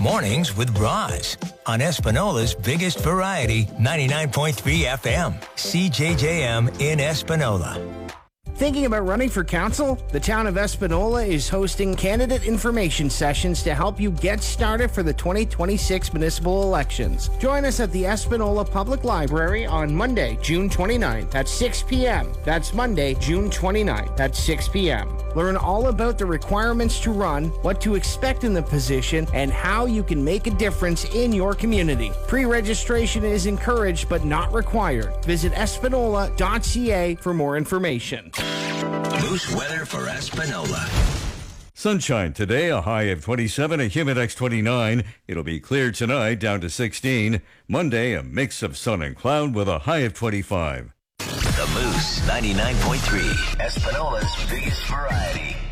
Mornings with Roz on Espinola's biggest variety, 99.3 FM, CJJM in Espinola. Thinking about running for council? The town of Espinola is hosting candidate information sessions to help you get started for the 2026 municipal elections. Join us at the Espinola Public Library on Monday, June 29th at 6 p.m. That's Monday, June 29th at 6 p.m. Learn all about the requirements to run, what to expect in the position, and how you can make a difference in your community. Pre-registration is encouraged but not required. Visit espinola.ca for more information. Moose weather for Espinola. Sunshine today, a high of 27, a Humidex 29. It'll be clear tonight, down to 16. Monday, a mix of sun and cloud with a high of 25. The Moose 99.3, Espinola's biggest variety.